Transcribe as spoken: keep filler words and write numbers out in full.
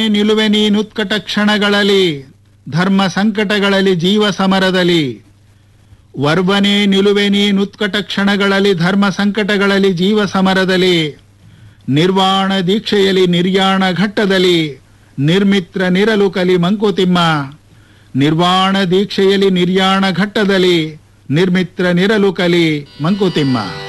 ನಿಲುವೆ ನೀನುತ್ಕಟ ಕ್ಷಣಗಳಲ್ಲಿ ಧರ್ಮ ಸಂಕಟಗಳಲ್ಲಿ ಜೀವ ಸಮರದಲ್ಲಿ. ವರ್ವನೇ ನಿಲುವೆ ನೀನುತ್ಕಟ ಕ್ಷಣಗಳಲ್ಲಿ ಧರ್ಮ ಸಂಕಟಗಳಲ್ಲಿ ಜೀವ ಸಮರದಲ್ಲಿ. ನಿರ್ವಾಣ ದೀಕ್ಷೆಯಲ್ಲಿ ನಿರ್ಯಾಣ ಘಟ್ಟದಲ್ಲಿ ನಿರ್ಮಿತ್ರ ನಿರಲು ಕಲಿ ಮಂಕುತಿಮ್ಮ. ನಿರ್ವಾಣ ದೀಕ್ಷೆಯಲ್ಲಿ ನಿರ್ಯಾಣ ಘಟ್ಟದಲ್ಲಿ ನಿರ್ಮಿತ್ರ ನಿರಲು ಕಲಿ ಮಂಕುತಿಮ್ಮ.